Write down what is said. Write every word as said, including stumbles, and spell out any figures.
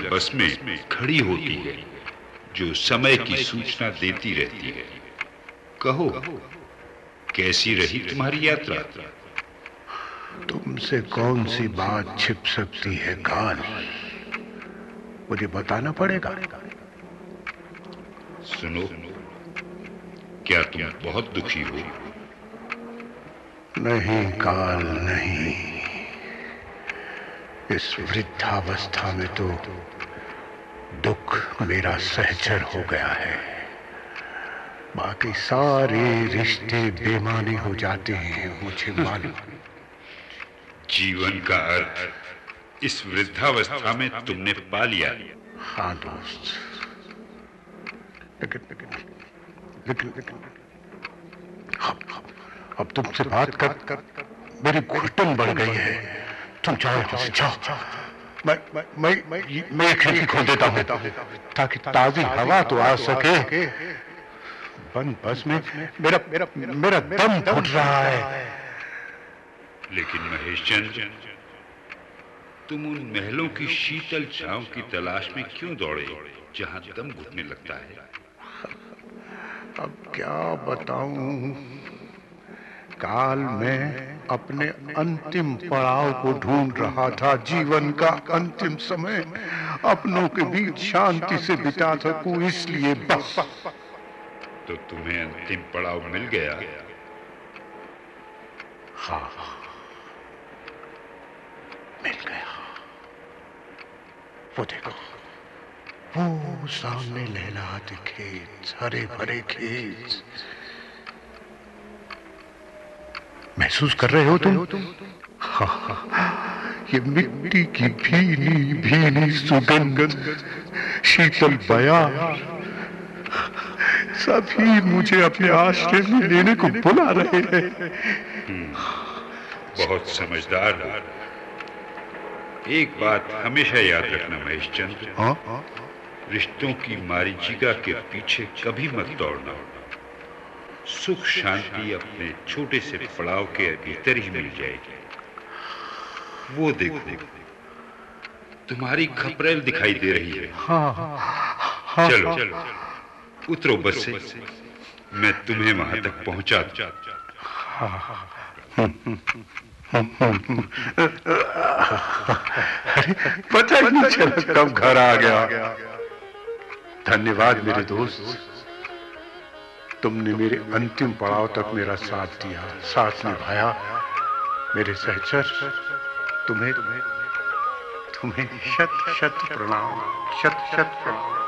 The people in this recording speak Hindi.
बस में खड़ी होती है, जो समय की सूचना देती रहती है। कहो, कैसी रही तुम्हारी यात्रा? तुमसे कौन सी बात छिप सकती है काल, मुझे बताना पड़ेगा। सुनो, क्या तुम बहुत दुखी हो? नहीं काल, नहीं। इस वृद्धावस्था में तो दुख मेरा सहचर हो गया है। बाकी सारे रिश्ते बेमानी हो जाते हैं, मुझे मालूम। जीवन का अर्थ इस वृद्धावस्था में तुमने पा लिया। हाँ दोस्त, लेकिन लेकिन लेकिन लेकिन अब अब तुमसे बात कर कर मेरी घुटन बढ़ गई है। तुम जाओ यहाँ से, जाओ। मैं मैं मैं मैं खिड़की खोल देता हूँ ताकि ताजी हवा तो आ सके। बंद बस में मेरा मेरा मेरा दम घुट रहा है। लेकिन महेशचंद्र, तुम उन महलों की शीतल छांव की तलाश में क्यों दौड़े जहां दम घुटने लगता है? अब क्या बताऊं काल, मैं अपने अंतिम पड़ाव को ढूंढ रहा था। जीवन का अंतिम समय अपनों के बीच शांति से बिता सकूं, इसलिए बस। तो तुम्हें अंतिम पड़ाव मिल गया? हाँ, मिल गया। वो देखो, वो सामने लहलहाते खेत, हरे भरे खेत। महसूस कर रहे हो तुम? हाँ, ये मिट्टी की भीनी भीनी सुगंध, शीतल बयार, सभी मुझे अपने आश्रय में लेने को बुला रहे हैं। बहुत समझदार हो। एक बात हमेशा याद रखना महेशचंद्र, हाँ? रिश्तों की मारीचिका के पीछे कभी मत दौड़ना। सुख शांति अपने छोटे से पड़ाव के भीतर ही मिल जाएगी। वो देखो, तुम्हारी खपरेल दिखाई दे रही है। हाँ, हाँ, चलो चलो, उतरो बस से, मैं तुम्हें वहां तक पहुंचा दूं। पता ही नहीं चला कब घर आ गया। धन्यवाद मेरे दोस्त, तुमने मेरे अंतिम पड़ाव तक मेरा साथ दिया, साथ निभाया। मेरे सहचर, तुम्हें तुम्हें शत शत प्रणाम, शत शत प्रणाम।